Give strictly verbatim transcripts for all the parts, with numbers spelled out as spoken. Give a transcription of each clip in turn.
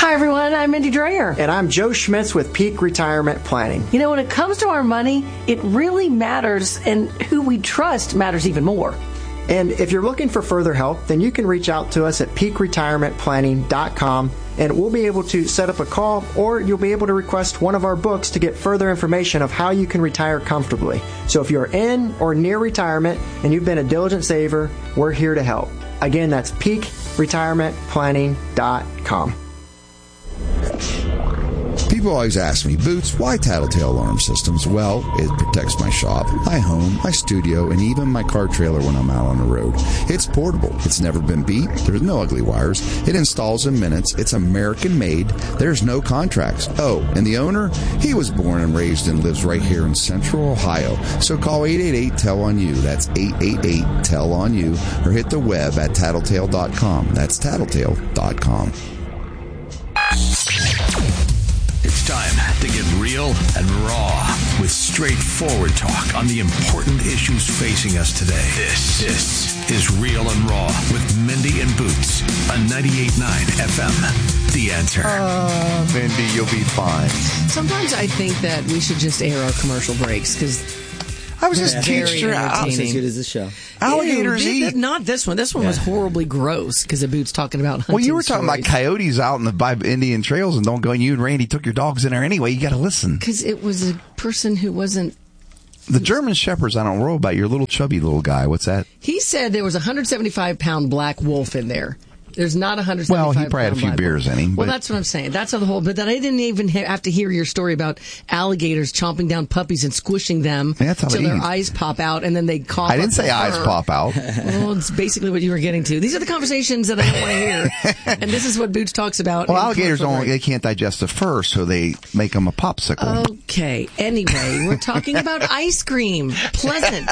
Hi, everyone. I'm Mindy Dreyer. And I'm Joe Schmitz with Peak Retirement Planning. You know, when it comes to our money, it really matters, and who we trust matters even more. And if you're looking for further help, then you can reach out to us at peak retirement planning dot com, and we'll be able to set up a call, or you'll be able to request one of our books to get further information of how you can retire comfortably. So if you're in or near retirement and you've been a diligent saver, we're here to help. Again, that's peak retirement planning dot com. People always ask me, Boots, why Tattletale Alarm Systems? Well, it protects my shop, my home, my studio, and even my car trailer when I'm out on the road. It's portable. It's never been beat. There's no ugly wires. It installs in minutes. It's American-made. There's no contracts. Oh, and the owner? He was born and raised and lives right here in Central Ohio. So call eight eight eight, T E L on you. That's eight eight eight, T E L on you. Or hit the web at tattletale dot com. That's tattletale dot com. It's time to get real and raw with straightforward talk on the important issues facing us today. This, this is Real and Raw with Mindy and Boots on ninety-eight point nine F M. The Answer. Uh, Mindy, you'll be fine. Sometimes I think that we should just air our commercial breaks because I was just very teaching her out. entertaining. As good as this show. Alligators Ew, eat. Not this one. This one Yeah. was horribly gross because of Boots talking about hunting Well, you were talking stories. about coyotes out in the by Indian trails and don't go. And you and Randy took your dogs in there anyway. You got to listen. Because it was a person who wasn't. The German Shepherds, I don't know about your little chubby little guy. What's that? He said there was a one hundred seventy-five pound black wolf in there. There's not a one hundred seventy-five Well, he probably had a few black beers wolf. in him. Well, but- that's what I'm saying. That's how the whole. But then I didn't even ha- have to hear your story about alligators chomping down puppies and squishing them Yeah, that's how till they their eat. eyes pop out and then they cough. I didn't up say the eyes fur. pop out. Well, it's basically what you were getting to. These are the conversations that I don't want to hear. And this is what Boots talks about. Well, in alligators commercial don't. break. They can't digest the fur, so they make them a popsicle. Okay. Anyway, we're talking about ice cream. Pleasant.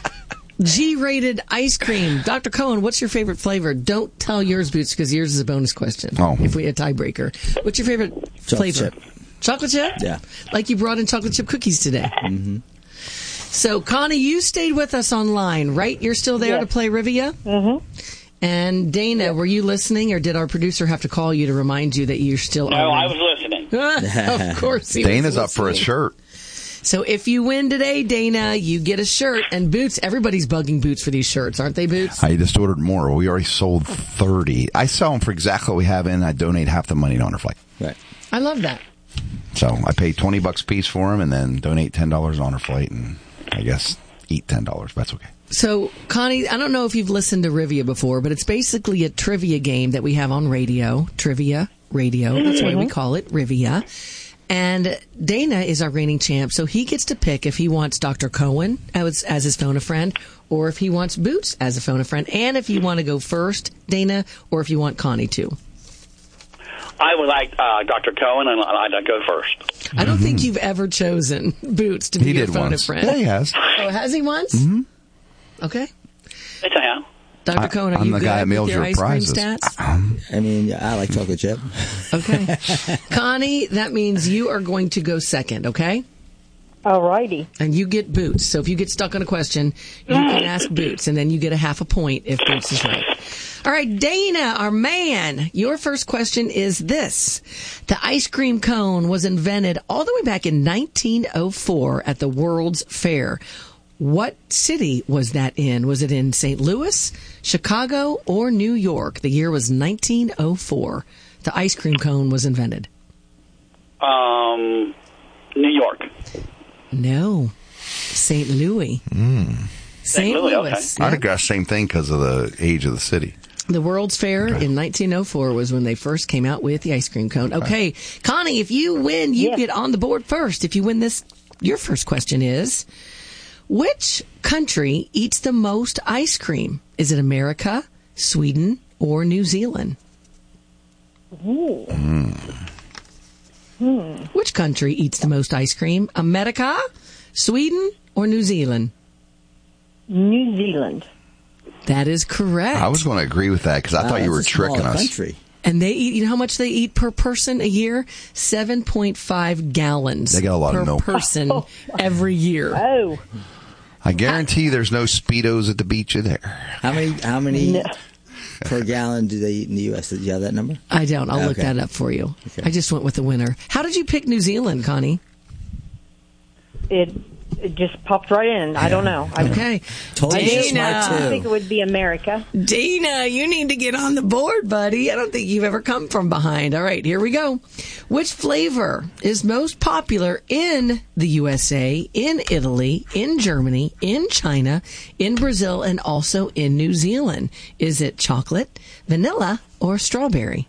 G-rated ice cream. Doctor Cohen, what's your favorite flavor? Don't tell yours, Boots, because yours is a bonus question. Oh. If we had a tiebreaker. What's your favorite Chocolate flavor? chip. Chocolate chip? Yeah. Like you brought in chocolate chip cookies today. Mm-hmm. So, Connie, you stayed with us online, right? You're still there Yes. to play Rivia? Mm-hmm. And Dana, were you listening, or did our producer have to call you to remind you that you're still No, on? I was listening. Of course he Dana's was up for a listening. shirt. So if you win today, Dana, you get a shirt. And Boots, everybody's bugging Boots for these shirts, aren't they, Boots? I just ordered more. We already sold thirty. I sell them for exactly what we have in. I donate half the money to Honor Flight. Right. I love that. So I pay twenty bucks a piece for them, and then donate ten dollars to Honor Flight, and I guess eat ten dollars. That's okay. So, Connie, I don't know if you've listened to Rivia before, but it's basically a trivia game that we have on radio. Trivia radio. That's why we call it Rivia. And Dana is our reigning champ, so he gets to pick if he wants Doctor Cohen as, as his phone-a-friend, or if he wants Boots as a phone-a-friend, and if you want to go first, Dana, or if you want Connie to. I would like uh, Doctor Cohen, and I'd like to go first. I don't think you've ever chosen Boots to be He your did phone once. a friend. Yeah, he has. Oh, has he once? Mm-hmm. Okay. Yes, I am. Doctor I- Cohen, are I'm you the good guy that with mails your your ice prizes. cream stats? I mean, I like chocolate chip. Okay. Connie, that means you are going to go second, okay? All righty. And you get Boots. So if you get stuck on a question, you can ask Boots, and then you get a half a point if Boots is right. All right, Dana, our man, your first question is this. The ice cream cone was invented all the way back in nineteen oh four at the World's Fair. What city was that in? Was it in Saint Louis, Chicago, or New York? The year was nineteen oh four. The ice cream cone was invented. Um, New York. No. Saint Louis. Mm. Saint Louis, Louis. I'd Yeah. have guessed same thing because of the age of the city. The World's Fair in nineteen oh four was when they first came out with the ice cream cone. Okay, Connie, if you win, you Yes. get on the board first. If you win this, your first question is, which country eats the most ice cream? Is it America, Sweden, or New Zealand? Mm. Hmm. Which country eats the most ice cream? America, Sweden, or New Zealand? New Zealand. That is correct. I was going to agree with that because I Wow, thought you that's were a small tricking us. country. And they eat, you know how much they eat per person a year? seven point five gallons They get a lot per of milk. person every year. Oh. I guarantee there's no Speedos at the beach there. How many? How many? No. per gallon do they eat in the U S? Do you have that number? I don't. I'll look Okay. that up for you. Okay. I just went with the winner. How did you pick New Zealand, Connie? It it just popped right in. I don't know. I, Okay. Told you she's Dana. smart, I think too. it would be America. Dana, you need to get on the board, buddy. I don't think you've ever come from behind. All right, here we go. Which flavor is most popular in the U S A, in Italy, in Germany, in China, in Brazil, and also in New Zealand? Is it chocolate, vanilla, or strawberry?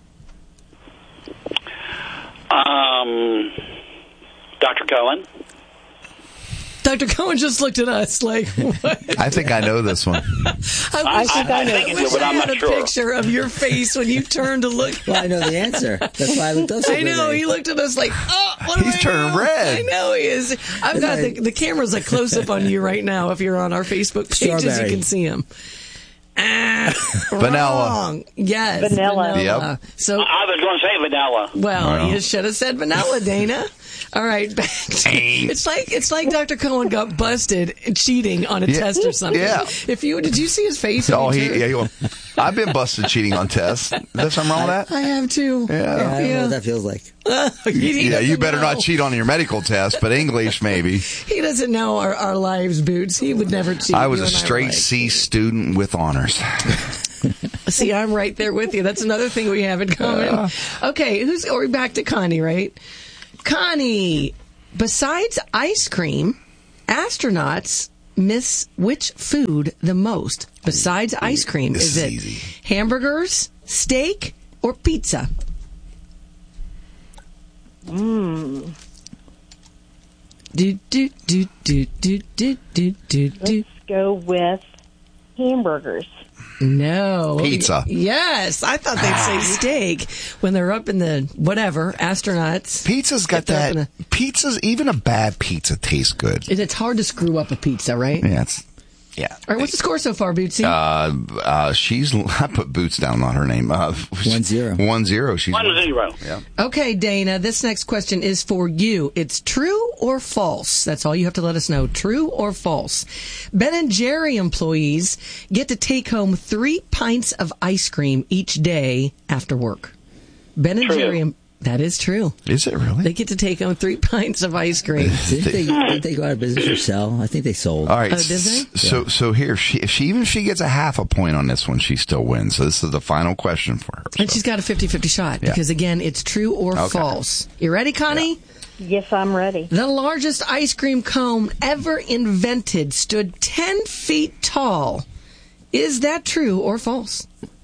Um, Doctor Cohen. Doctor Cohen just looked at us like, what? I think I know this one. I wish I- I, I think I, it's wish but I I'm had not a sure. picture of your face when you turned to look. Well, I know the answer. That's why I looked up so I know, quickly. he looked at us like, oh, what do He's I turning do? red. I know he is. I've got the, the camera's like close up on you right now if you're on our Facebook pages, you Strawberry. can see him. Ah, Vanilla. wrong. Yes. Vanilla. Yep. So, I was going to say vanilla. well, Well. you should have said vanilla, Dana. All right, back to, it's like it's like Doctor Cohen got busted cheating on a Yeah. test or something. Yeah. If you did you see his face? when Oh, he he, turned? yeah, he went, I've been busted cheating on tests. Is there something wrong with that? I have too. Yeah, I don't know Yeah. what that feels like. He Yeah, you doesn't better know. not cheat on your medical test, but English maybe. He doesn't know our, our lives, Boots. He would never cheat. I was You a and were straight like- C student with honors. See, I'm right there with you. That's another thing we have in common. Okay, who's or we're back to Connie, right? Connie, besides ice cream, astronauts miss which food the most? Besides ice cream, This is is it easy. hamburgers, steak, or pizza? Mm. Do do do do do do do do do. Let's go with hamburgers. No. Pizza. Yes. I thought they'd say steak when they're up in the whatever, astronauts. Pizza's got If they're up that. in Pizza's, even a bad pizza tastes good. a- It's hard to screw up a pizza, right? Yeah, it's, yeah. All right, what's the score so far, Bootsy? Uh, uh, she's, I put Boots down, not her name. Uh, One zero. One zero. She's One zero. Yeah. Okay, Dana, this next question is for you. It's true or false? That's all you have to let us know. True or false? Ben and Jerry employees get to take home three pints of ice cream each day after work. Ben and True. Jerry, em- that is true. Is it really? They get to take home three pints of ice cream. Didn't they, didn't they go out of business or sell? I think they sold. All right. Oh, did they? So, so here, she, if she, even if she gets a half a point on this one, she still wins. So this is the final question for her. And So- she's got a fifty-fifty shot Yeah. because, again, it's true or Okay. false. You ready, Connie? Yes, I'm ready. The largest ice cream cone ever invented stood ten feet tall. Is that true or false?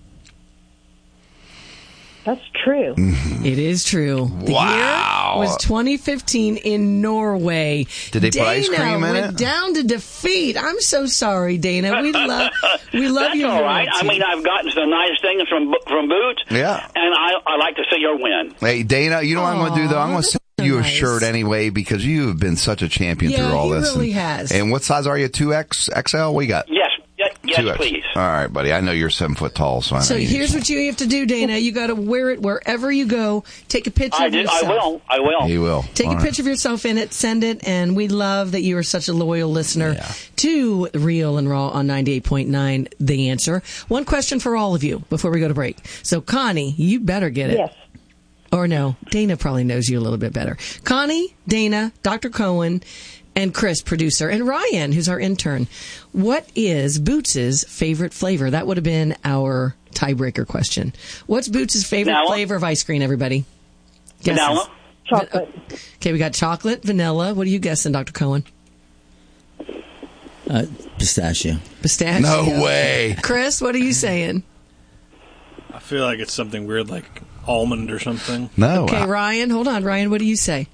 That's true. It is true. The Wow. year was twenty fifteen in Norway. Did they put Dana ice cream in went it? down to defeat. I'm so sorry, Dana. We love we love That's you. all right. I mean, I've gotten some nice things from from Boots. Yeah. And I I like to see her win. Hey, Dana, you know what I'm going to do, though? I'm going to send so you a nice. shirt anyway because you have been such a champion Yeah, through all he this. really and, has. And what size are you? two X, X L? We got Yes. Yes, yes two X. please. All right, buddy. I know you're seven foot tall, so I know So you here's need what you have to do, Dana. You got to wear it wherever you go. Take a picture I of did. yourself. I will. I will. He will. Take All a right. picture of yourself in it, send it, and we love that you are such a loyal listener Yeah. to Real and Raw on ninety-eight point nine, The Answer. One question for all of you before we go to break. So, Connie, you better get it. Yes. Or no, Dana probably knows you a little bit better. Connie, Dana, Doctor Cohen, and Chris, producer, and Ryan, who's our intern. What is Boots's favorite flavor? That would have been our tiebreaker question. What's Boots's favorite Vanilla. flavor of ice cream, everybody? Guesses. Vanilla. Chocolate. Okay, we got chocolate, vanilla. What are you guessing, Doctor Cohen? Uh, pistachio. Pistachio. No way. Chris, what are you saying? I feel like it's something weird like almond or something. No. Okay, I- Ryan, hold on. Ryan, what do you say?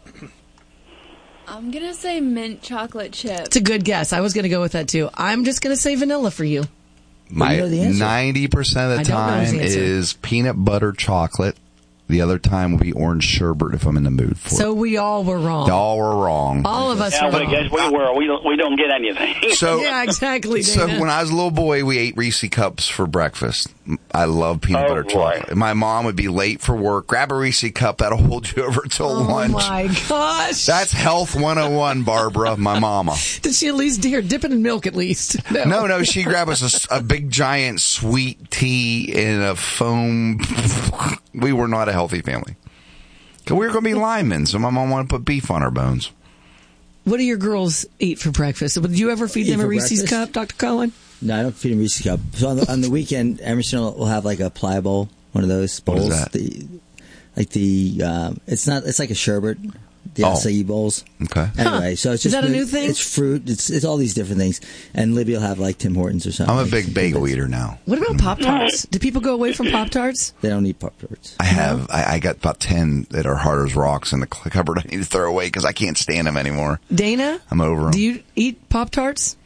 I'm gonna say mint chocolate chip. It's a good guess. I was going to go with that too. I'm just going to say vanilla for you. My you know the answer. ninety percent of I the don't know his time answer. is peanut butter chocolate The other time will be orange sherbet if I'm in the mood for So it. we all were wrong. All were wrong. All of us Yeah, were but I wrong. guess we were. We don't, we don't get anything. So, yeah, exactly, So Dana. when I was a little boy, we ate Reese Cups for breakfast. I love peanut Oh, butter boy. chocolate. My mom would be late for work. Grab a Reese Cup. That'll hold you over till Oh, lunch. my gosh. That's Health one oh one, Barbara, my mama. Did she at least dare dip it in milk at least? No, no, she grabbed us a, a big giant sweet tea in a foam. We were not a healthy family. 'Cause we were going to be linemen, so my mom wanted to put beef on our bones. What do your girls eat for breakfast? Did you ever feed Eat them a for Reese's breakfast? cup, Doctor Cohen? No, I don't feed him Reese's Cup. So on the, on the weekend, Emerson will, will have like a ply bowl, one of those What bowls. is that? The, like the, um, it's not, it's like a sherbet. The Oh. acai bowls. Okay. Anyway, Huh. so it's Is just that a new thing? It's fruit. It's it's all these different things. And Libby will have like Tim Hortons or something. I'm a big bagel eater now. What about Pop Tarts? Do people go away from Pop Tarts? They don't eat Pop Tarts. I have. I, I got about ten that are hard as rocks in the cupboard I need to throw away because I can't stand them anymore. Dana? I'm over them. Do you eat Pop Tarts?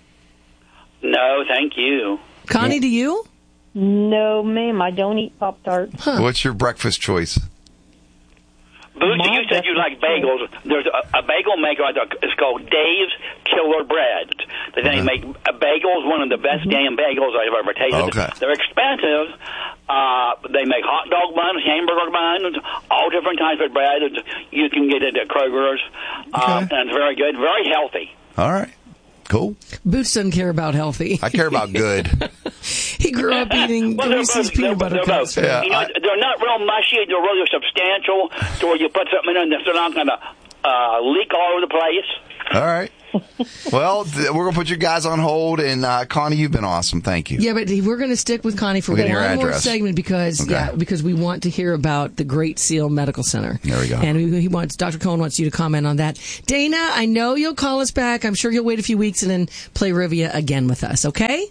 No, thank you. Connie, do you? No, ma'am, I don't eat Pop Tarts. Huh. What's your breakfast choice? Bootsy, My you said you like bagels. There's a, a bagel maker. It's called Dave's Killer Bread. They Okay. make a bagels, one of the best damn bagels I've ever tasted. Okay. They're expensive. Uh, they make hot dog buns, hamburger buns, all different types of bread. You can get it at Kroger's. Uh, Okay. and it's very good, very healthy. All right. Cool. Boots doesn't care about healthy. I care about good. He grew up eating Well, they're Reese's both- peanut they're butter both- cups. they're both. Yeah, you know, I- they're not real mushy. They're really substantial to where you put something in and they're not going to uh, leak all over the place. All right. Well, th- we're going to put you guys on hold. And uh, Connie, you've been awesome. Thank you. Yeah, but we're going to stick with Connie for We're one getting your more address. segment because Okay. yeah, because we want to hear about the Great Seal Medical Center. There we go. And he wants Doctor Cohen wants you to comment on that. Dana, I know you'll call us back. I'm sure you'll wait a few weeks and then play Rivia again with us. Okay?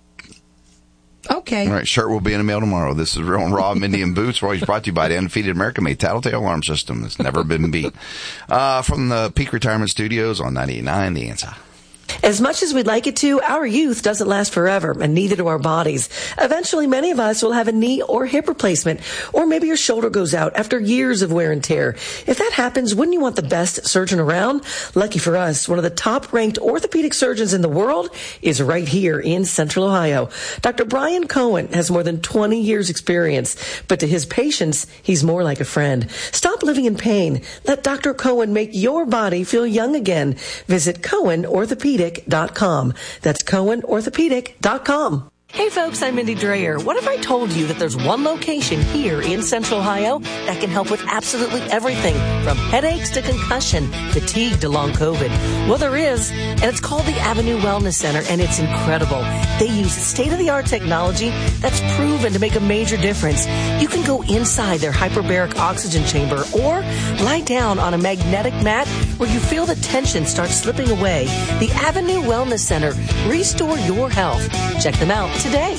Okay. All right, shirt will be in the mail tomorrow. This is Real and Raw, Mindy and Boots. We're always brought to you by the undefeated American-made Tattletale Alarm System that's never been beat. Uh, from the Peak Retirement Studios on ninety-eight point nine, The Answer. As much as we'd like it to, our youth doesn't last forever, and neither do our bodies. Eventually, many of us will have a knee or hip replacement, or maybe your shoulder goes out after years of wear and tear. If that happens, wouldn't you want the best surgeon around? Lucky for us, one of the top-ranked orthopedic surgeons in the world is right here in Central Ohio. Doctor Brian Cohen has more than twenty years experience, but to his patients, he's more like a friend. Stop living in pain. Let Doctor Cohen make your body feel young again. Visit Cohen Orthopedic dot com. That's Cohen Orthopedic dot com. Hey folks, I'm Mindy Dreyer. What if I told you that there's one location here in Central Ohio that can help with absolutely everything from headaches to concussion, fatigue to long COVID? Well, there is, and it's called the Avenue Wellness Center, and it's incredible. They use state-of-the-art technology that's proven to make a major difference. You can go inside their hyperbaric oxygen chamber or lie down on a magnetic mat where you feel the tension start slipping away. The Avenue Wellness Center. Restore your health. Check them out today.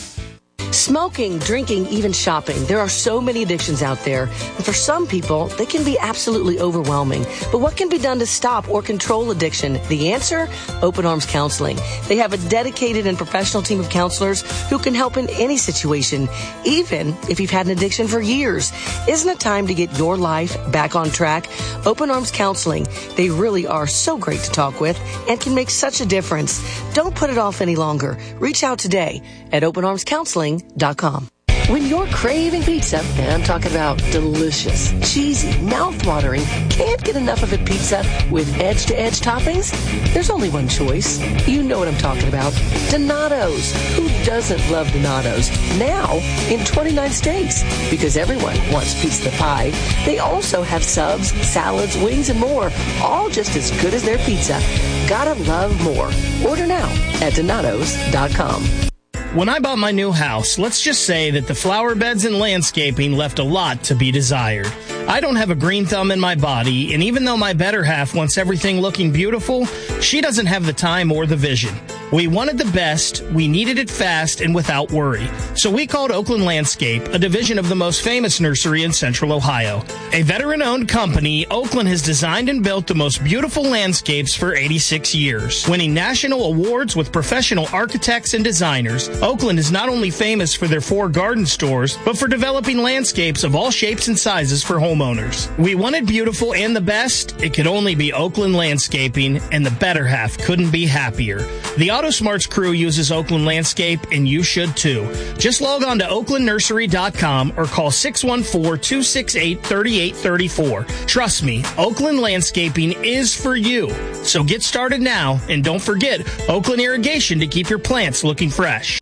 Smoking, drinking, even shopping. There are so many addictions out there. And for some people, they can be absolutely overwhelming. But what can be done to stop or control addiction? The answer? Open Arms Counseling. They have a dedicated and professional team of counselors who can help in any situation, even if you've had an addiction for years. Isn't it time to get your life back on track? Open Arms Counseling. They really are so great to talk with and can make such a difference. Don't put it off any longer. Reach out today at open arms counseling dot com. When you're craving pizza, and I'm talking about delicious, cheesy, mouth-watering, can't get enough of it pizza with edge-to-edge toppings, there's only one choice. You know what I'm talking about. Donato's. Who doesn't love Donato's? Now in twenty-nine states. Because everyone wants piece of the pie. They also have subs, salads, wings, and more. All just as good as their pizza. Gotta love more. Order now at donatos dot com. When I bought my new house, let's just say that the flower beds and landscaping left a lot to be desired. I don't have a green thumb in my body, and even though my better half wants everything looking beautiful, she doesn't have the time or the vision. We wanted the best, we needed it fast and without worry. So we called Oakland Landscape, a division of the most famous nursery in Central Ohio. A veteran-owned company, Oakland has designed and built the most beautiful landscapes for eighty-six years. Winning national awards with professional architects and designers, Oakland is not only famous for their four garden stores, but for developing landscapes of all shapes and sizes for homeowners. We wanted beautiful and the best. It could only be Oakland Landscaping, and the better half couldn't be happier. The AutoSmarts crew uses Oakland Landscape, and you should too. Just log on to oakland nursery dot com or call six one four, two six eight, three eight three four. Trust me, Oakland Landscaping is for you. So get started now, and don't forget Oakland Irrigation to keep your plants looking fresh.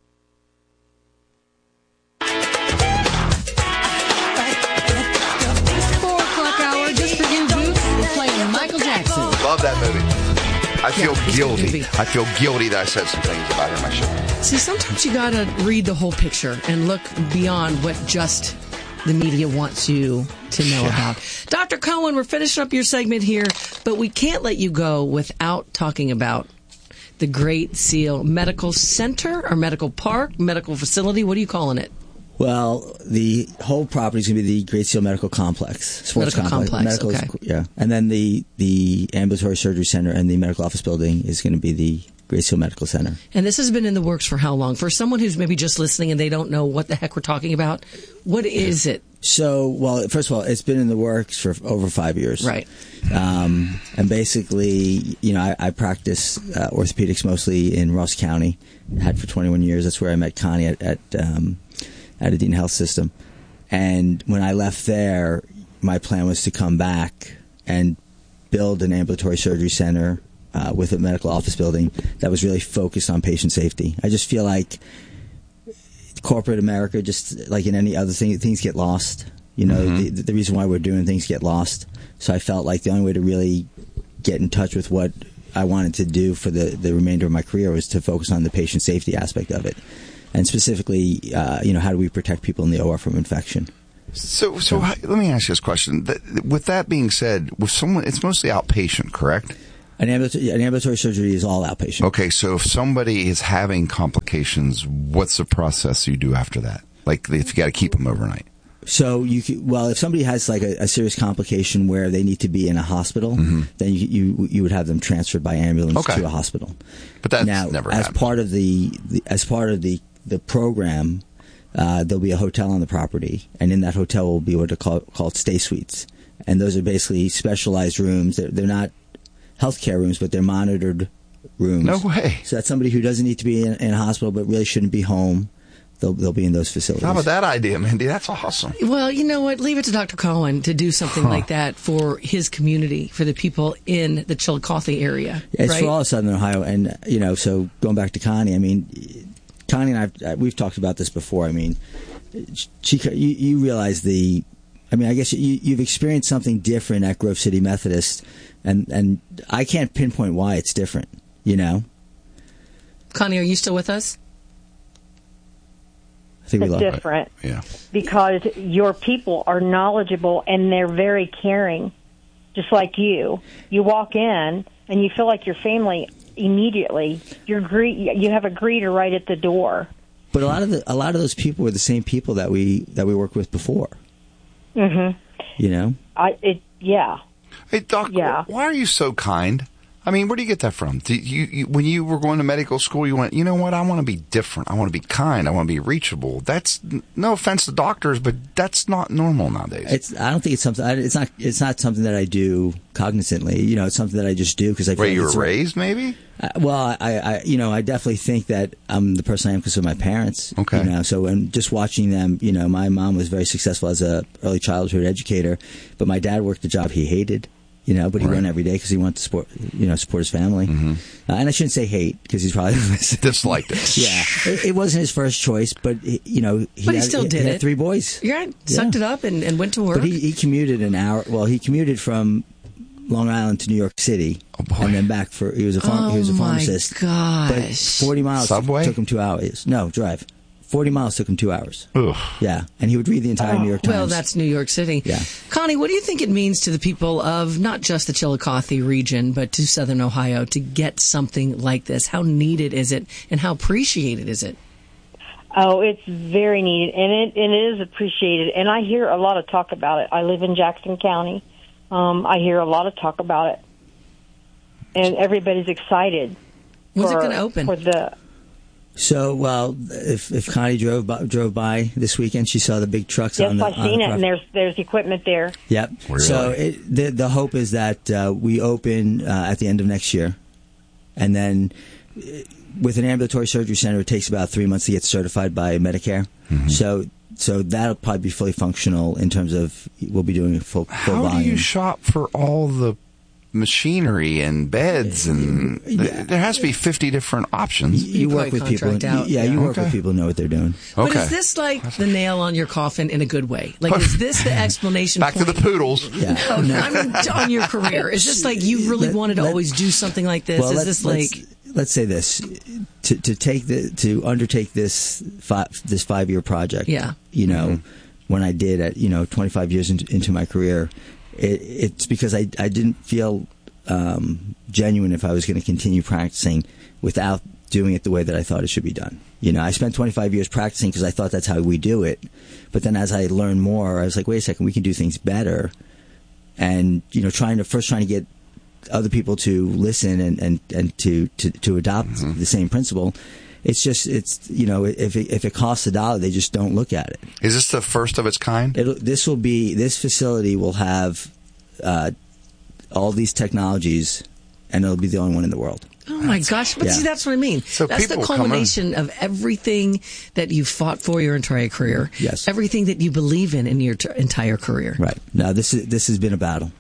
Four o'clock hour, just for you, Boots. We're playing Michael Jackson. Love that movie. I feel Yeah, it's a good guilty. movie. I feel guilty that I said some things about it in my show. See, sometimes you gotta read the whole picture and look beyond what just the media wants you to know about. Doctor Cohen, we're finishing up your segment here, but we can't let you go without talking about the Great Seal Medical Center or Medical Park, medical facility. What are you calling it? Well, the whole property is going to be the Great Seal Medical Complex. Sports Medical complex, Medical, okay. Yeah. And then the, the Ambulatory Surgery Center and the Medical Office Building is going to be the Great Seal Medical Center. And this has been in the works for how long? For someone who's maybe just listening and they don't know what the heck we're talking about, what is it? So, well, first of all, it's been in the works for over five years. Right. Um, and basically, you know, I, I practice uh, orthopedics mostly in Ross County. Had for twenty-one years. That's where I met Connie at, at um, at Adine Health System. And when I left there, my plan was to come back and build an ambulatory surgery center uh, with a medical office building that was really focused on patient safety. I just feel like corporate America, just like in any other thing, things get lost. You know, mm-hmm. the, the reason why we're doing things get lost. So I felt like the only way to really get in touch with what I wanted to do for the, the remainder of my career was to focus on the patient safety aspect of it. And specifically, uh, you know, how do we protect people in the O R from infection? So, so how, let me ask you this question. That, with that being said, with someone, it's mostly outpatient, correct? An ambulatory, an ambulatory surgery is all outpatient. Okay, so if somebody is having complications, what's the process you do after that? Like, if you got to keep them overnight? So you could, well, if somebody has like a, a serious complication where they need to be in a hospital, mm-hmm. then you, you you would have them transferred by ambulance okay. to a hospital. But that's now, never as happened. part of the, the as part of the the program, uh, there'll be a hotel on the property, and in that hotel will be what are called, called stay suites, and those are basically specialized rooms. They're, they're not healthcare rooms, but they're monitored rooms. No way. So that's somebody who doesn't need to be in, in a hospital, but really shouldn't be home. They'll, they'll be in those facilities. How about that idea, Mindy? That's awesome. Well, you know what? Leave it to Doctor Cohen to do something huh. like that for his community, for the people in the Chillicothe area. It's right? for all of Southern Ohio. And, you know, so going back to Connie, I mean, Connie and I, we've talked about this before. I mean, she, you, you realize the, I mean, I guess you, you've experienced something different at Grove City Methodist, and, and I can't pinpoint why it's different, you know? Connie, are you still with us? I think we it's love different. It. Yeah. Because your people are knowledgeable and they're very caring, just like you. You walk in and you feel like your family immediately. You're gre- you have a greeter right at the door. But a lot of the, a lot of those people were the same people that we that we worked with before. Mm-hmm. You know? I it yeah. Hey, Doc, yeah. why are you so kind? I mean, where do you get that from? Did you, you, when you were going to medical school, you went, you know what, I want to be different. I want to be kind. I want to be reachable. That's, no offense to doctors, but that's not normal nowadays. It's, I don't think it's something, it's not, it's not something that I do cognizantly. You know, it's something that I just do because I feel Wait, like you were it's, raised, maybe? Uh, well, I, I, you know, I definitely think that I'm the person I am because of my parents. Okay. You know, so and just watching them, you know, my mom was very successful as a early childhood educator, but my dad worked a job he hated. You know, but he right. went every day because he wanted to support, you know, support his family. Mm-hmm. Uh, and I shouldn't say hate because he's probably disliked it. Yeah, it, it wasn't his first choice, but he, you know, he, but he had, still he, did he it. Had three boys. Yeah, sucked yeah. it up and, and went to work. But he, he commuted an hour. Well, he commuted from Long Island to New York City, oh and then back for. He was a farm, oh he was a pharmacist. My gosh. But forty miles Subway? took him two hours. No, drive. forty miles took him two hours. Ugh. Yeah, and he would read the entire New York Times. Well, that's New York City. Yeah. Connie, what do you think it means to the people of not just the Chillicothe region, but to Southern Ohio to get something like this? How needed is it, and how appreciated is it? Oh, it's very needed, and it, and it is appreciated. And I hear a lot of talk about it. I live in Jackson County. Um, I hear a lot of talk about it, and everybody's excited. When's for, it going to open? For the So, well, if if Connie drove by, drove by this weekend, she saw the big trucks yes, on the. I've on seen the it, prop- and there's there's equipment there. Yep. Really? So it, the the hope is that uh, we open uh, at the end of next year, and then uh, with an ambulatory surgery center, it takes about three months to get certified by Medicare. Mm-hmm. So so that'll probably be fully functional in terms of we'll be doing full full How volume. do you shop for all the machinery and beds and Yeah. there has to be fifty different options? You, You work probably with people. contract out. Yeah, you Yeah. work Okay. with people who know what they're doing. But Okay. is this like the nail on your coffin in a good way? Like, is this the explanation Back to point? the poodles. Yeah. No, No. I mean, on your career. Is this like you really Let- wanted to let- always do something like this? Well, is let's, this let's, like... let's say this to to take the to undertake this five, this five year project. Yeah. You know, when I did at you know twenty-five years into, into my career, it, it's because I I didn't feel um, genuine if I was going to continue practicing without doing it the way that I thought it should be done. You know, I spent twenty-five years practicing because I thought that's how we do it. But then as I learned more, I was like, wait a second, we can do things better. And, you know, trying to first trying to get other people to listen and, and, and to, to, to adopt Mm-hmm. the same principle. It's just, it's, you know, if it, if it costs a dollar, they just don't look at it. Is this the first of its kind? It'll, this will be, this facility will have uh, all these technologies, and it'll be the only one in the world. Oh my gosh! But Yeah. see, that's what I mean. So that's the people come in- culmination of everything that you fought for your entire career. Yes. Everything that you believe in in your t- entire career. Right. Now, this is this has been a battle,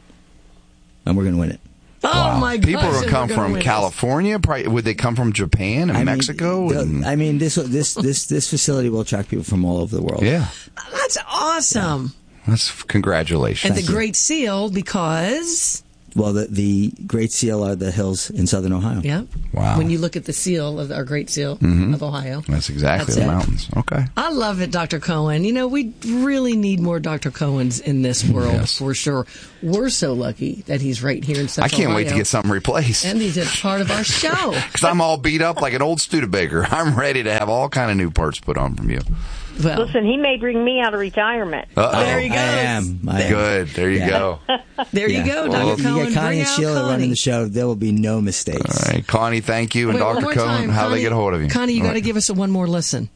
and we're going to win it. Oh my gosh! People and will come we're gonna from win California. Probably, would they come from Japan and I mean, Mexico? the- and, I mean, this this this this facility will attract people from all over the world. yeah, this. That's awesome. that's congratulations. And the Great Seal, because Well, the the Great Seal are the hills in southern Ohio. yeah, Wow. when you look at the seal of our Great Seal Mhm. of Ohio, That's exactly That's the it. mountains. Okay. I love it, Doctor Cohen. You know, we really need more Doctor Cohens in this world Yes. for sure. We're so lucky that he's right here in I Central can't wait to Ohio. get something replaced. And he's a part of our show. Because I'm all beat up like an old Studebaker. I'm ready to have all kind of new parts put on from you. Well, Listen, he may bring me out of retirement. Uh-oh. there he goes. I am. I am. Good. There you Yeah. go. There Yeah. you go, Well, Doctor If you Cohen. get Connie Bring and out Sheila Connie. running the show, there will be no mistakes. All right, Connie, thank you. And Wait, one Doctor more Cohen, time. how Connie, they get a hold of you? Connie, you All got to right. give us a one more listen.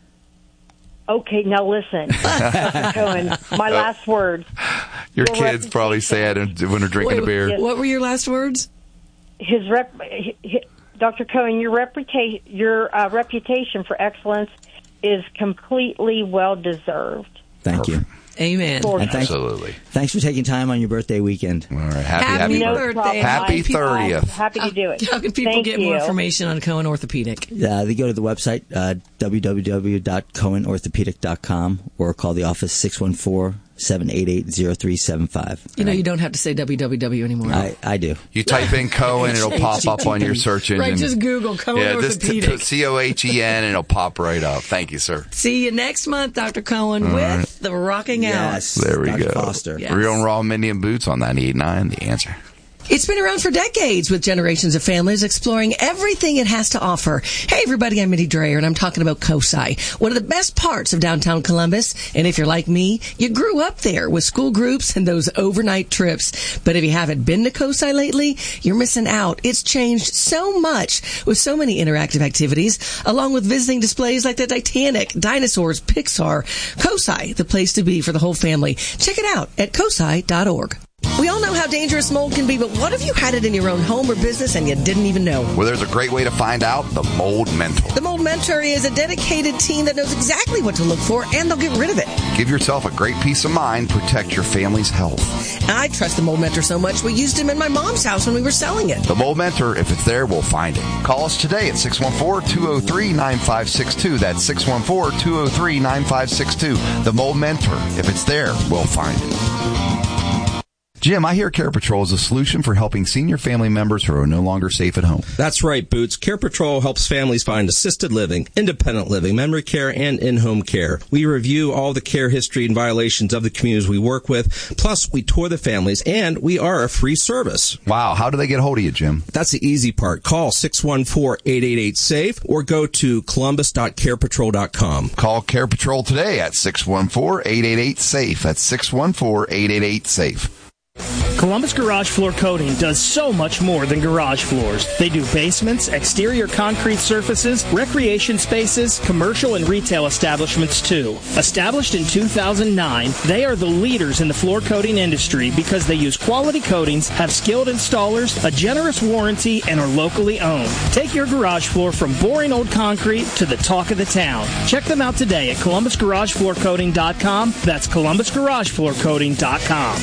Okay, now listen, Doctor Cohen. My last words. Your Your kids probably say it when they're drinking Wait, a beer. What were your last words? His rep, hi- hi- Doctor Cohen, your reputation, your uh, reputation for excellence is completely well deserved. Thank you. Amen. For- And thanks, Absolutely. thanks for taking time on your birthday weekend. All right. Happy, Happy happy, no birthday. problem. Happy I'm- thirtieth. I'm happy to do it. How can people Thank get you. more information on Cohen Orthopedic? Uh, they go to the website, uh, w w w dot cohen orthopedic dot com, or call the office six one four, seven eight eight, zero three seven five. You know, you don't have to say W W W anymore. I, I do. You type in Cohen, it'll pop up on your search engine. Right, just Google Cohen yeah, just t- Orthopedic. put C O H E N, and it'll pop right up. Thank you, sir. See you next month, Doctor Cohen, All with right. the Rocking Yes. There we Doctor go. Foster. Yes. Real and Raw, Mindy and Boots on ninety-eight point nine. The Answer. It's been around for decades with generations of families exploring everything it has to offer. Hey everybody, I'm Mindy Dreyer and I'm talking about COSI, one of the best parts of downtown Columbus. And if you're like me, you grew up there with school groups and those overnight trips. But if you haven't been to COSI lately, you're missing out. It's changed so much with so many interactive activities, along with visiting displays like the Titanic, dinosaurs, Pixar. COSI, the place to be for the whole family. Check it out at cosi dot org. We all know how dangerous mold can be, but what if you had it in your own home or business and you didn't even know? Well, there's a great way to find out. The Mold Mentor. The Mold Mentor is a dedicated team that knows exactly what to look for, and they'll get rid of it. Give yourself a great peace of mind. Protect your family's health. I trust the Mold Mentor so much, we used him in my mom's house when we were selling it. The Mold Mentor, if it's there, we'll find it. Call us today at six one four, two zero three, nine five six two. That's six one four, two zero three, nine five six two. The Mold Mentor, if it's there, we'll find it. Jim, I hear Care Patrol is a solution for helping senior family members who are no longer safe at home. That's right, Boots. Care Patrol helps families find assisted living, independent living, memory care, and in-home care. We review all the care history and violations of the communities we work with. Plus, we tour the families, and we are a free service. Wow. How do they get hold of you, Jim? That's the easy part. Call six one four, eight eight eight, SAFE or go to columbus dot care patrol dot com. Call Care Patrol today at six one four, eight eight eight, SAFE. That's six one four, eight eight eight, SAFE. Columbus Garage Floor Coating does so much more than garage floors. They do basements, exterior concrete surfaces, recreation spaces, commercial and retail establishments too. Established in two thousand nine, they are the leaders in the floor coating industry because they use quality coatings, have skilled installers, a generous warranty, and are locally owned. Take your garage floor from boring old concrete to the talk of the town. Check them out today at columbus garage floor coating dot com. That's columbus garage floor coating dot com.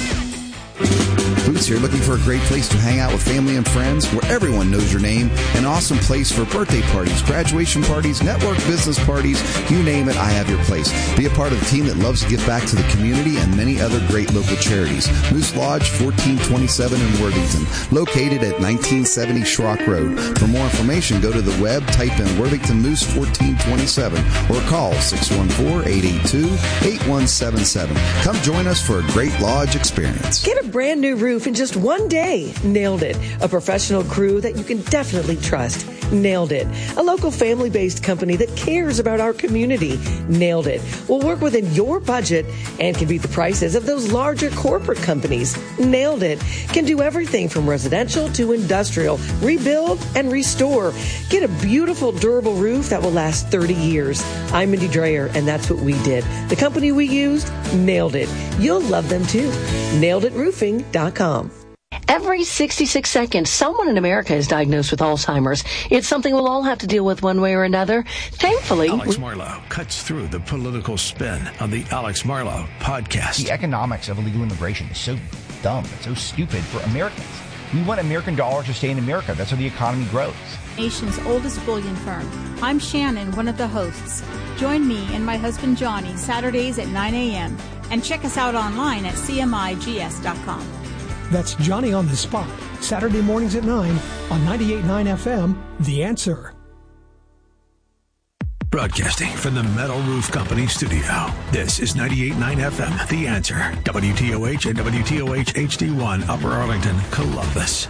Boots here, looking for a great place to hang out with family and friends where everyone knows your name. An awesome place for birthday parties, graduation parties, network business parties, you name it, I have your place. Be a part of the team that loves to give back to the community and many other great local charities. Moose Lodge, fourteen twenty-seven in Worthington, located at nineteen seventy Schrock Road. For more information, go to the web, type in Worthington Moose fourteen twenty-seven, or call six one four, eight eight two, eight one seven seven. Come join us for a great lodge experience. Get a brand new roof in just one day. Nailed it. A professional crew that you can definitely trust. Nailed it. A local family-based company that cares about our community. Nailed it. Will work within your budget and can beat the prices of those larger corporate companies. Nailed it. Can do everything from residential to industrial. Rebuild and restore. Get a beautiful, durable roof that will last thirty years. I'm Mindy Dreyer, and that's what we did. The company we used, nailed it. You'll love them too. nailed it roofing dot com. Every sixty-six seconds, someone in America is diagnosed with Alzheimer's. It's something we'll all have to deal with one way or another. Thankfully... Alex Marlow cuts through the political spin on the Alex Marlow podcast. The economics of illegal immigration is so dumb. It's so stupid for Americans. We want American dollars to stay in America. That's how the economy grows. Nation's oldest bullion firm. I'm Shannon, one of the hosts. Join me and my husband Johnny Saturdays at nine a.m. and check us out online at c m i g s dot com. That's Johnny on the Spot, Saturday mornings at nine on ninety-eight point nine F M, The Answer. Broadcasting from the Metal Roof Company studio, this is ninety-eight point nine F M, The Answer, W T O H and W T O H H D one, Upper Arlington, Columbus.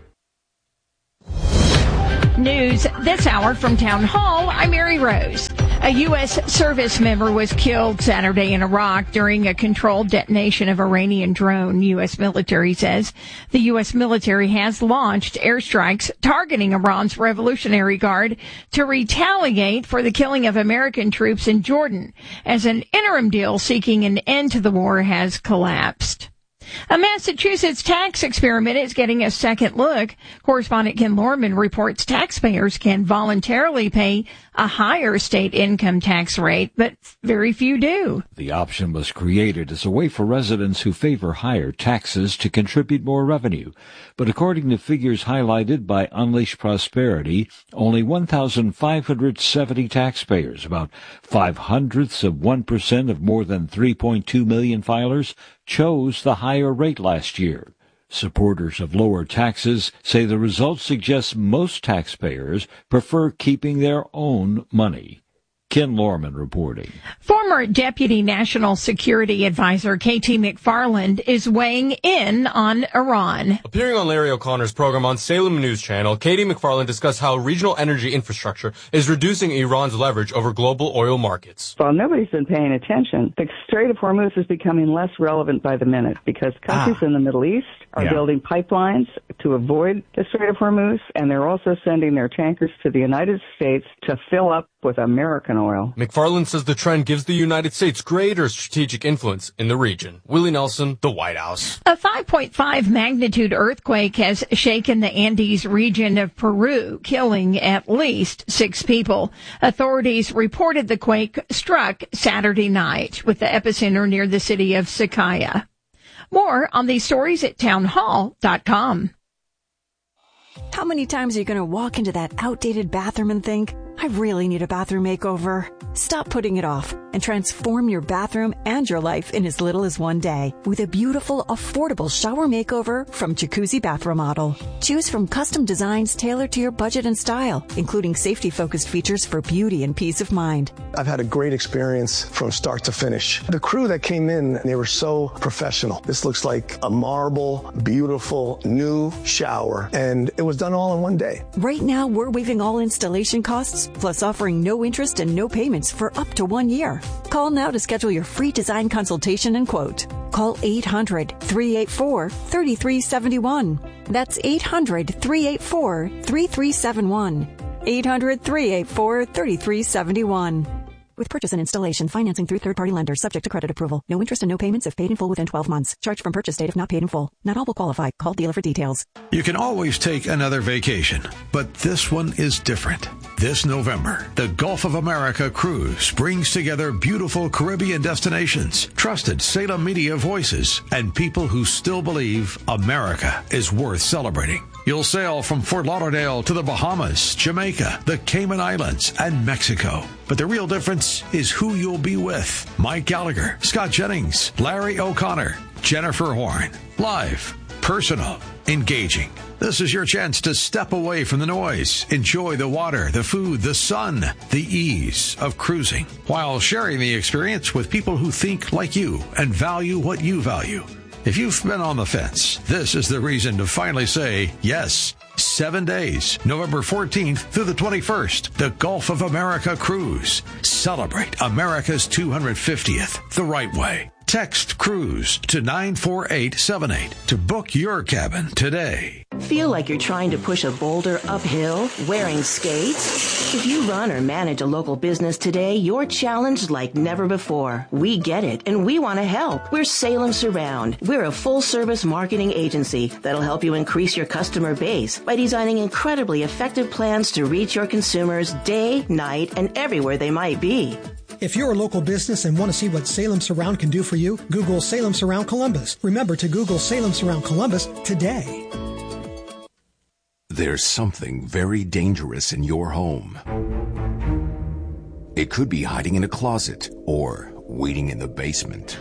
News this hour from Town Hall. I'm Mary Rose. A U S service member was killed Saturday in Iraq during a controlled detonation of Iranian drone, U S military says. The U S military has launched airstrikes targeting Iran's Revolutionary Guard to retaliate for the killing of American troops in Jordan, as an interim deal seeking an end to the war has collapsed. A Massachusetts tax experiment is getting a second look. Correspondent Ken Lorman reports taxpayers can voluntarily pay a higher state income tax rate, but very few do. The option was created as a way for residents who favor higher taxes to contribute more revenue. But according to figures highlighted by Unleash Prosperity, only one thousand five hundred seventy taxpayers, about five hundredths of one percent of more than three point two million filers, chose the higher rate last year. Supporters of lower taxes say the results suggest most taxpayers prefer keeping their own money. Ken Lorman reporting. Former Deputy National Security Advisor K T McFarland is weighing in on Iran. Appearing on Larry O'Connor's program on Salem News Channel, K T McFarland discussed how regional energy infrastructure is reducing Iran's leverage over global oil markets. While nobody's been paying attention, the Strait of Hormuz is becoming less relevant by the minute because countries ah. in the Middle East are yeah. building pipelines to avoid the Strait of Hormuz, and they're also sending their tankers to the United States to fill up with American oil. McFarland says the trend gives the United States greater strategic influence in the region. Willie Nelson, The White House. A five point five magnitude earthquake has shaken the Andes region of Peru, killing at least six people. Authorities reported the quake struck Saturday night, with the epicenter near the city of Sakaya. More on these stories at town hall dot com. How many times are you going to walk into that outdated bathroom and think, I really need a bathroom makeover. Stop putting it off and transform your bathroom and your life in as little as one day with a beautiful, affordable shower makeover from Jacuzzi Bath Remodel. Choose from custom designs tailored to your budget and style, including safety-focused features for beauty and peace of mind. I've had a great experience from start to finish. The crew that came in, they were so professional. This looks like a marble, beautiful, new shower, and it was done all in one day. Right now, we're waiving all installation costs, plus offering no interest and no payments for up to one year. Call now to schedule your free design consultation and quote. Call eight hundred, three eight four, three three seven one. That's eight hundred, three eight four, three three seven one. eight hundred, three eight four, three three seven one. With purchase and installation, financing through third-party lenders, subject to credit approval. No interest and no payments if paid in full within twelve months. Charge from purchase date if not paid in full. Not all will qualify. Call dealer for details. You can always take another vacation, but this one is different. This November, the Gulf of America Cruise brings together beautiful Caribbean destinations, trusted Salem media voices, and people who still believe America is worth celebrating. You'll sail from Fort Lauderdale to the Bahamas, Jamaica, the Cayman Islands, and Mexico. But the real difference is who you'll be with. Mike Gallagher, Scott Jennings, Larry O'Connor, Jennifer Horn. Live, personal, engaging. This is your chance to step away from the noise, enjoy the water, the food, the sun, the ease of cruising, while sharing the experience with people who think like you and value what you value. If you've been on the fence, this is the reason to finally say yes. Seven days, November fourteenth through the twenty-first, the Gulf of America Cruise. Celebrate America's two hundred fiftieth the right way. Text CRUISE to nine four eight seven eight to book your cabin today. Feel like you're trying to push a boulder uphill wearing skates? If you run or manage a local business today, you're challenged like never before. We get it, and we want to help. We're Salem Surround. We're a full-service marketing agency that'll help you increase your customer base by designing incredibly effective plans to reach your consumers day, night, and everywhere they might be. If you're a local business and want to see what Salem Surround can do for you, Google Salem Surround Columbus. Remember to Google Salem Surround Columbus today. There's something very dangerous in your home. It could be hiding in a closet or waiting in the basement.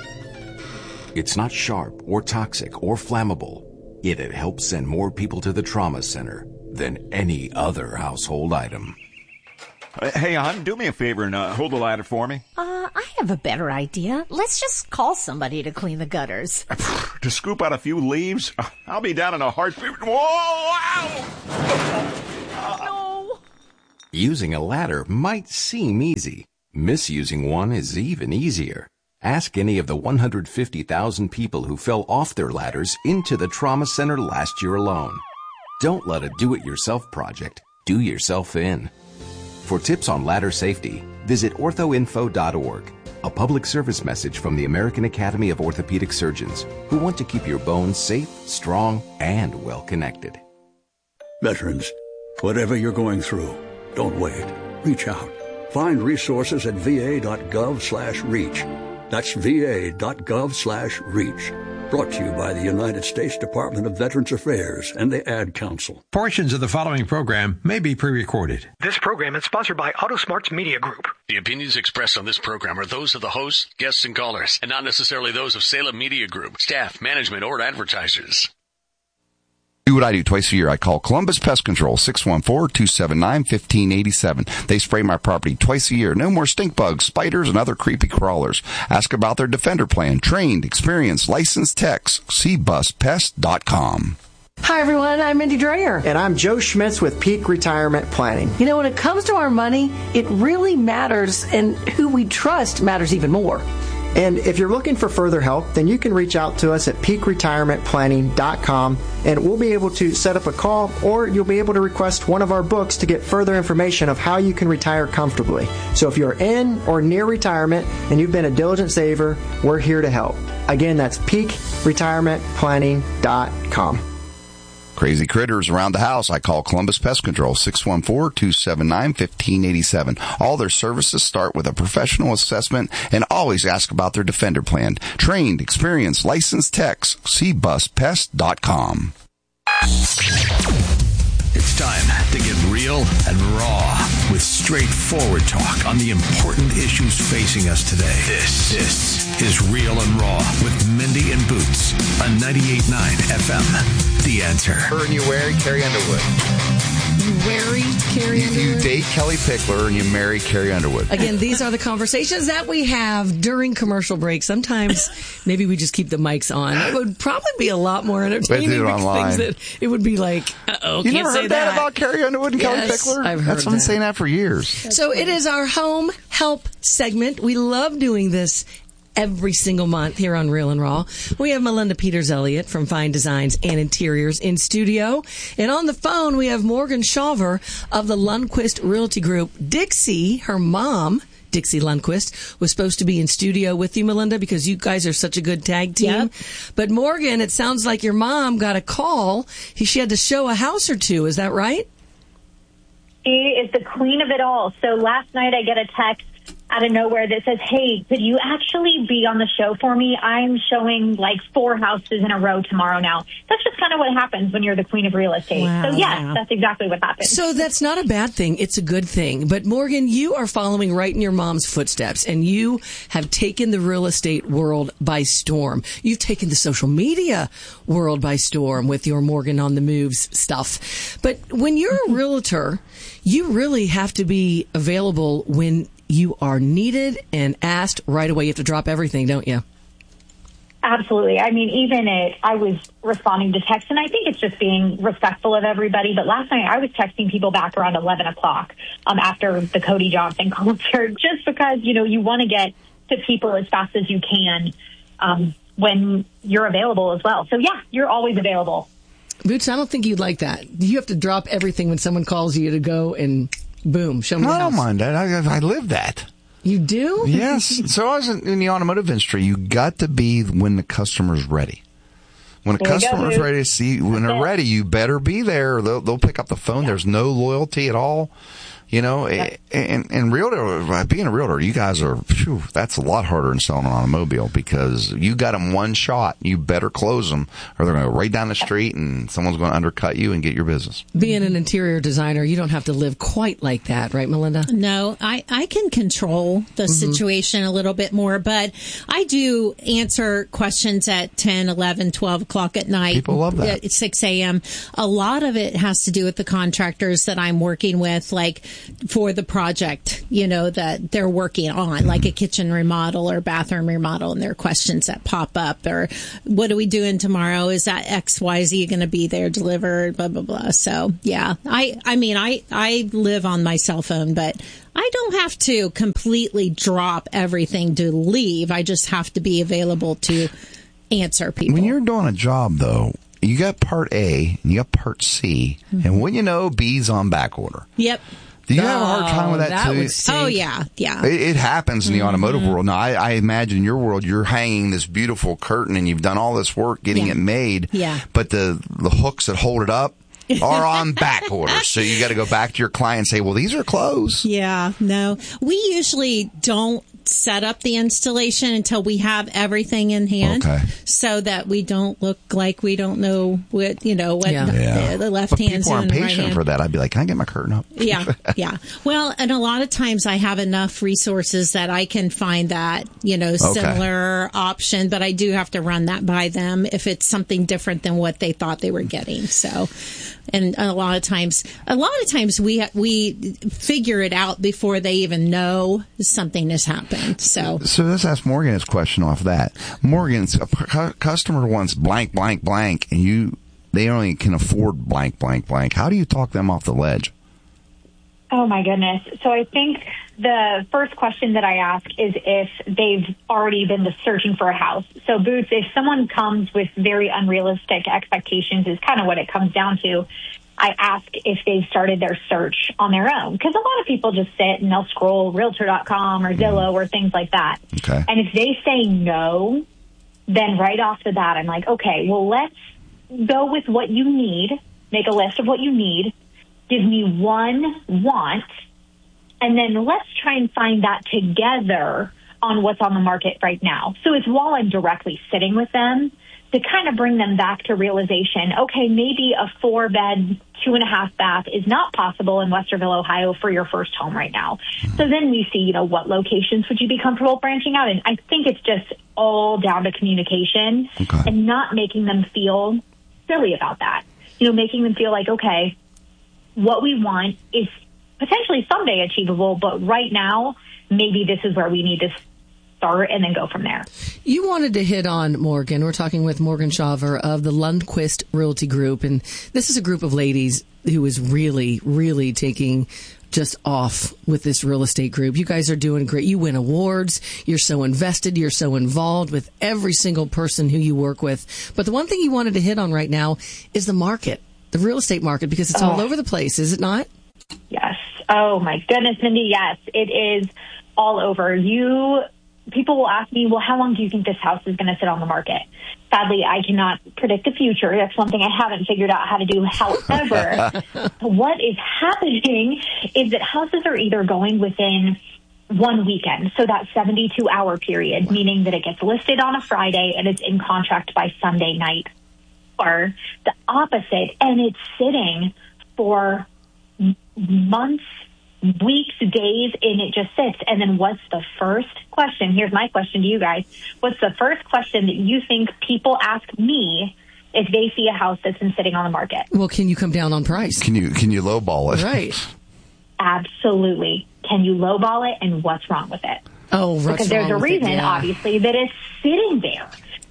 It's not sharp or toxic or flammable, yet it helps send more people to the trauma center than any other household item. Hey, hon, do me a favor and uh, hold the ladder for me. Uh, I have a better idea. Let's just call somebody to clean the gutters. To scoop out a few leaves? I'll be down in a heartbeat. Whoa! Ow! No! Using a ladder might seem easy. Misusing one is even easier. Ask any of the one hundred fifty thousand people who fell off their ladders into the trauma center last year alone. Don't let a do-it-yourself project do yourself in. For tips on ladder safety, visit ortho info dot org, a public service message from the American Academy of Orthopedic Surgeons, who want to keep your bones safe, strong, and well-connected. Veterans, whatever you're going through, don't wait. Reach out. Find resources at va.gov slash reach. That's va.gov slash reach. Brought to you by the United States Department of Veterans Affairs and the Ad Council. Portions of the following program may be pre-recorded. This program is sponsored by AutoSmarts Media Group. The opinions expressed on this program are those of the hosts, guests, and callers, and not necessarily those of Salem Media Group, staff, management, or advertisers. Do what I do twice a year. I call Columbus Pest Control, six one four, two seven nine, one five eight seven. They spray my property twice a year. No more stink bugs, spiders, and other creepy crawlers. Ask about their Defender plan. Trained, experienced, licensed techs. C bus pest dot com. Hi, everyone. I'm Mindy Dreyer. And I'm Joe Schmitz with Peak Retirement Planning. You know, when it comes to our money, it really matters, and who we trust matters even more. And if you're looking for further help, then you can reach out to us at peak retirement planning dot com, and we'll be able to set up a call, or you'll be able to request one of our books to get further information of how you can retire comfortably. So if you're in or near retirement and you've been a diligent saver, we're here to help. Again, that's peak retirement planning dot com. Crazy critters around the house, I call Columbus Pest Control, six one four, two seven nine, one five eight seven. All their services start with a professional assessment and always ask about their Defender plan. Trained, experienced, licensed techs. C bus pest dot com. It's time to get real and raw with straightforward talk on the important issues facing us today. This, this is Real and Raw with Mindy and Boots on ninety-eight point nine F M. The Answer. And you marry Carrie Underwood. You marry Carrie You, Underwood? you date Kelly Pickler and you marry Carrie Underwood. Again, these are the conversations that we have during commercial breaks. Sometimes maybe we just keep the mics on. It would probably be a lot more entertaining. They do it online. Things that it would be like, uh-oh, You can't never say heard that, about Carrie Underwood and Yes, Kelly Pickler? I've heard That's what I'm that. saying that for years. So it is our home help segment. We love doing this every single month here on Real and Raw. We have Melinda Peters-Elliott from Fine Designs and Interiors in studio. And on the phone, we have Morgan Shawver of the Lundquist Realty Group. Dixie, her mom, Dixie Lundquist, was supposed to be in studio with you, Melinda, because you guys are such a good tag team. Yep. But Morgan, it sounds like your mom got a call. She had to show a house or two. Is that right? She is the queen of it all. So last night I get a text out of nowhere that says, hey, could you actually be on the show for me? I'm showing like four houses in a row tomorrow now. That's just kind of what happens when you're the queen of real estate. Wow. So yes, that's exactly what happened. So that's not a bad thing. It's a good thing. But Morgan, you are following right in your mom's footsteps, and you have taken the real estate world by storm. You've taken the social media world by storm with your Morgan on the Moves stuff. But when you're a realtor, you really have to be available when you are needed and asked right away. You have to drop everything, don't you? Absolutely. I mean, even it, I was responding to text, and I think it's just being respectful of everybody. But last night I was texting people back around eleven o'clock um, after the Cody Johnson concert, just because, you know, you want to get to people as fast as you can um, when you're available as well. So, yeah, you're always available. Boots, I don't think you'd like that. You have to drop everything when someone calls you to go and boom, show me No, the I house. don't mind that. I, I live that. You do? Yes. So I was in, in the automotive industry. You got to be when the customer's ready. When a There you go, customer's dude. ready to see, when they're ready, you better be there. They'll, they'll pick up the phone. There's no loyalty at all. You know, and, and realtor, being a realtor, you guys are, phew, that's a lot harder than selling an automobile because you got them one shot. You better close them or they're going to go right down the street and someone's going to undercut you and get your business. Being an interior designer, you don't have to live quite like that, right, Melinda? No, I, I can control the Mm-hmm. situation a little bit more, but I do answer questions at ten, eleven, twelve o'clock at night. People love that. At six a.m. A lot of it has to do with the contractors that I'm working with, like for the project, you know, that they're working on, like a kitchen remodel or bathroom remodel, and there are questions that pop up, or what are we doing tomorrow? Is that X Y Z going to be there delivered? Blah, blah, blah. So, yeah, I, I mean, I, I live on my cell phone, but I don't have to completely drop everything to leave. I just have to be available to answer people. When you're doing a job, though, you got part A and you got part C, Mm-hmm. and when you know, B's on back order. Yep. Do you have a hard time with that, that too? would stink. Oh, yeah, yeah. It, it happens in the Mhm. automotive world. Now, I, I imagine in your world, you're hanging this beautiful curtain and you've done all this work getting Yeah. it made. Yeah. But the, the hooks that hold it up are on back order. So you got to go back to your client and say, well, these are closed. Yeah, no. We usually don't set up the installation until we have everything in hand, Okay. so that we don't look like we don't know what, you know, what Yeah. the, Yeah. the left But hand's people doing, aren't the right patient hand. for that. I'd be like, can I get my curtain up? Yeah, yeah. Well, and a lot of times I have enough resources that I can find that, you know, Okay. similar option, but I do have to run that by them if it's something different than what they thought they were getting. So, and a lot of times, a lot of times we we figure it out before they even know something has happened. So, So let's ask Morgan his question off that. Morgan's a cu- customer wants blank, blank, blank, and you they only can afford blank, blank, blank. How do you talk them off the ledge? Oh, my goodness. So I think the first question that I ask is if they've already been searching for a house. So, Boots, if someone comes with very unrealistic expectations is kind of what it comes down to. I ask if they've started their search on their own, because a lot of people just sit and they'll scroll realtor dot com or Zillow or things like that. Okay. And if they say no, then right off the bat, I'm like, okay, well, let's go with what you need. Make a list of what you need. Give me one want, and then let's try and find that together on what's on the market right now. So it's while I'm directly sitting with them to kind of bring them back to realization, okay, maybe a four bed, two and a half bath is not possible in Westerville, Ohio for your first home right now. So then we see, you know, what locations would you be comfortable branching out in? I think it's just all down to communication okay. and not making them feel silly about that. You know, making them feel like, okay, what we want is potentially someday achievable, but right now, maybe this is where we need to start and then go from there. You wanted to hit on Morgan. We're talking with Morgan Shaver of the Lundquist Realty Group, and this is a group of ladies who is really, really taking just off with this real estate group. You guys are doing great. You win awards. You're so invested. You're so involved with every single person who you work with. But the one thing you wanted to hit on right now is the market, the real estate market, because it's oh. all over the place, is it not? Yes. Oh, my goodness, Mindy. Yes, it is all over. You, people will ask me, well, how long do you think this house is going to sit on the market? Sadly, I cannot predict the future. That's one thing I haven't figured out how to do. However, what is happening is that houses are either going within one weekend, so that seventy-two hour period, meaning that it gets listed on a Friday and it's in contract by Sunday night, or the opposite, and it's sitting for months, weeks, days, and it just sits. And then what's the first question? Here's my question to you guys. What's the first question that you think people ask me if they see a house that's been sitting on the market? Well, can you come down on price? Can you can you lowball it? Right. Absolutely. Can you lowball it, and what's wrong with it? Oh, right. Because there's a reason, it, yeah. obviously, that it's sitting there.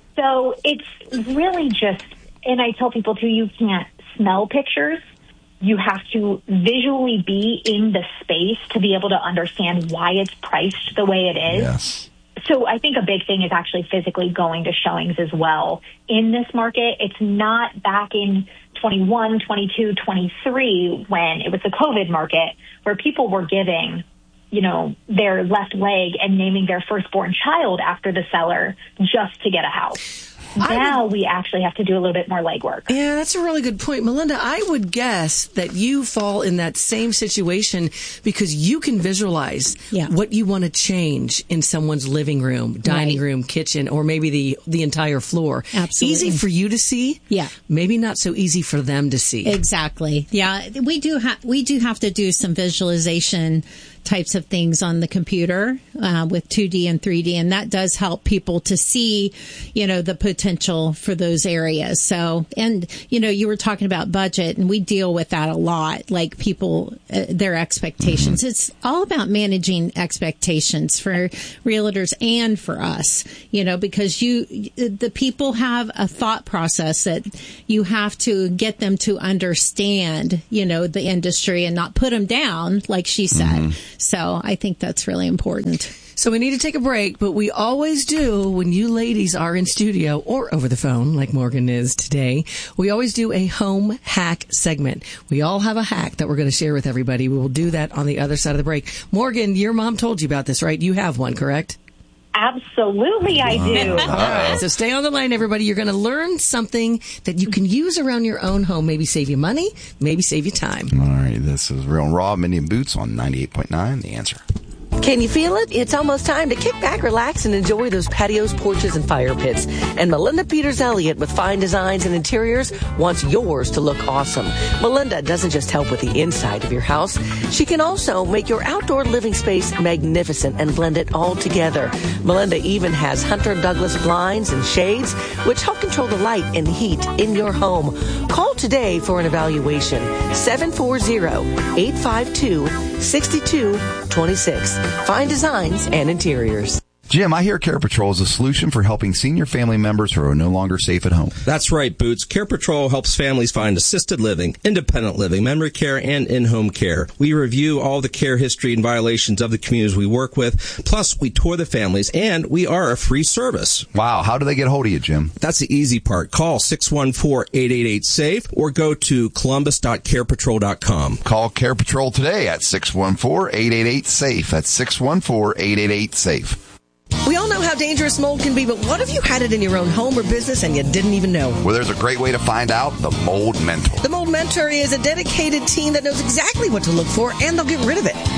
So it's really just, and I tell people too, you can't smell pictures. You have to visually be in the space to be able to understand why it's priced the way it is. Yes. So I think a big thing is actually physically going to showings as well. In this market, it's not back in twenty-one, twenty-two, twenty-three when it was the COVID market where people were giving, you know, their left leg and naming their firstborn child after the seller just to get a house. Now would, we actually have to do a little bit more legwork. Yeah, that's a really good point. Melinda, I would guess that you fall in that same situation because you can visualize yeah. what you want to change in someone's living room, dining right. room, kitchen, or maybe the, the entire floor. Absolutely. Easy for you to see. Yeah. Maybe not so easy for them to see. Exactly. Yeah. We do have, we do have to do some visualization types of things on the computer uh, with two D and three D, and that does help people to see, you know, the potential for those areas. So, and, you know, you were talking about budget, and we deal with that a lot, like people, uh, their expectations. Mm-hmm. It's all about managing expectations for realtors and for us, you know, because you, the people have a thought process that you have to get them to understand, you know, the industry and not put them down, like she said. Mm-hmm. So I think that's really important. So we need to take a break, but we always do when you ladies are in studio or over the phone, like Morgan is today. We always do a home hack segment. We all have a hack that we're going to share with everybody. We will do that on the other side of the break. Morgan, your mom told you about this, right? You have one, correct? Absolutely, I do. All right, so stay on the line, everybody. You're going to learn something that you can use around your own home. Maybe save you money, maybe save you time. All right, this is Real and Raw, Mindy and Boots on ninety-eight point nine, The Answer. Can you feel it? It's almost time to kick back, relax, and enjoy those patios, porches, and fire pits. And Melinda Peters-Elliott with Fine Designs and Interiors wants yours to look awesome. Melinda doesn't just help with the inside of your house. She can also make your outdoor living space magnificent and blend it all together. Melinda even has Hunter Douglas blinds and shades, which help control the light and heat in your home. Call today for an evaluation. seven four zero, eight five two, six two two six. Fine Designs and Interiors. Jim, I hear Care Patrol is a solution for helping senior family members who are no longer safe at home. That's right, Boots. Care Patrol helps families find assisted living, independent living, memory care, and in-home care. We review all the care history and violations of the communities we work with. Plus, we tour the families, and we are a free service. Wow. How do they get hold of you, Jim? That's the easy part. Call six one four, eight eight eight, SAFE or go to columbus dot care patrol dot com. Call Care Patrol today at six one four, eight eight eight, SAFE. That's six one four, eight eight eight, SAFE. We all know how dangerous mold can be, but what if you had it in your own home or business and you didn't even know? Well, there's a great way to find out. The Mold Mentor. The Mold Mentor is a dedicated team that knows exactly what to look for, and they'll get rid of it.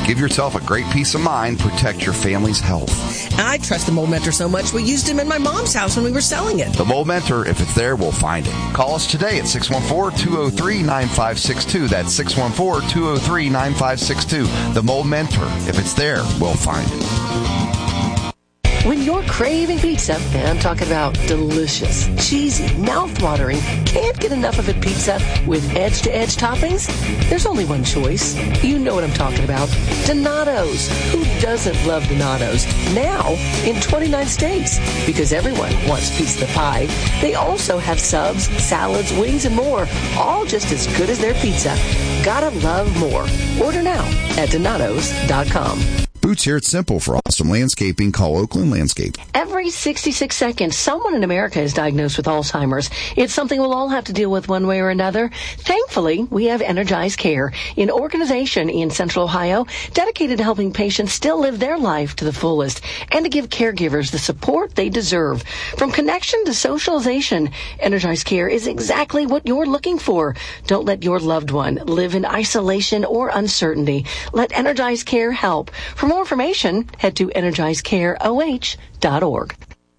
Give yourself a great peace of mind. Protect your family's health. I trust the Mold Mentor so much, we used him in my mom's house when we were selling it. The Mold Mentor, if it's there, we'll find it. Call us today at six one four, two oh three, nine five six two. That's six one four, two oh three, nine five six two. The Mold Mentor, if it's there, we'll find it. When you're craving pizza, and I'm talking about delicious, cheesy, mouth-watering, can't get enough of it pizza with edge-to-edge toppings, there's only one choice. You know what I'm talking about. Donato's. Who doesn't love Donato's? Now in twenty-nine states. Because everyone wants a piece of the pie. They also have subs, salads, wings, and more. All just as good as their pizza. Gotta love more. Order now at Donatos dot com. Boots here. It's simple. For awesome landscaping, call Oakland Landscape. Every sixty-six seconds, someone in America is diagnosed with Alzheimer's. It's something we'll all have to deal with one way or another. Thankfully, we have Energize Care, an organization in Central Ohio dedicated to helping patients still live their life to the fullest and to give caregivers the support they deserve. From connection to socialization, Energize Care is exactly what you're looking for. Don't let your loved one live in isolation or uncertainty. Let Energize Care help. For more information, head to energize care o h dot org.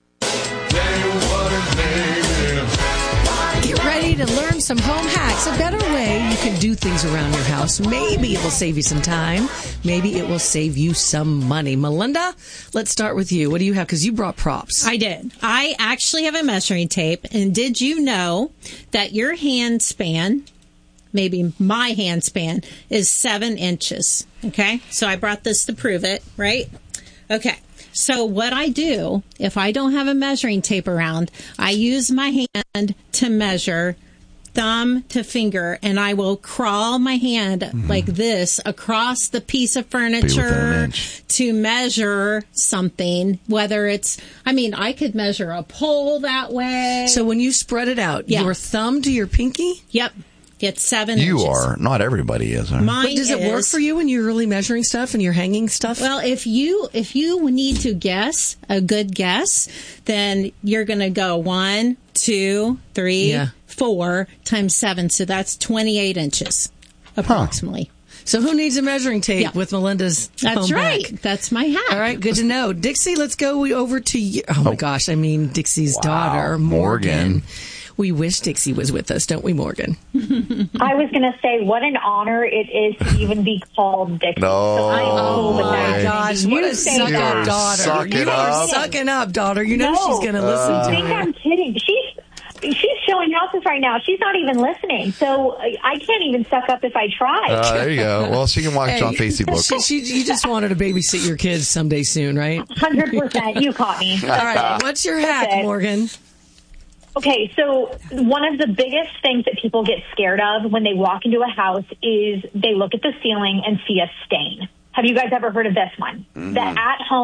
Get ready to learn some home hacks, a better way you can do things around your house. Maybe it will save you some time. Maybe it will save you some money. Melinda, let's start with you. What do you have? Because you brought props. I did. I actually have a measuring tape. And did you know that your hand span, maybe my hand span, is seven inches? Okay, so I brought this to prove it, right? Okay, so what I do, if I don't have a measuring tape around, I use my hand to measure thumb to finger, and I will crawl my hand mm-hmm. like this across the piece of furniture to measure something, whether it's, I mean, I could measure a pole that way. So when you spread it out, yeah. your thumb to your pinky? Yep. It's seven you inches. You are. Not everybody is. Huh? Mine but does it is. work for you when you're really measuring stuff and you're hanging stuff? Well, if you if you need to guess, a good guess, then you're going to go one, two, three, yeah. four times seven. So that's twenty-eight inches, approximately. Huh. So who needs a measuring tape yeah. with Melinda's That's home right. back? That's my hack. All right, good to know. Dixie, let's go over to you. Oh, my oh. gosh. I mean, Dixie's wow. daughter, Morgan. Morgan. We wish Dixie was with us, don't we, Morgan? I was going to say, what an honor it is to even be called Dixie. No. So oh, my gosh. What a suck up daughter. Suck you it are up. sucking up, daughter. You know no. she's going to listen uh, to I think it. I'm kidding. She's she's showing houses right now. She's not even listening. So I can't even suck up if I try. Uh, there you go. Well, she can watch hey, on Facebook. She, she, you just wanted to babysit your kids someday soon, right? one hundred percent. You caught me. All right. What's your hack, Morgan? Okay, so one of the biggest things that people get scared of when they walk into a house is they look at the ceiling and see a stain. Have you guys ever heard of this one? Mm-hmm. The at-home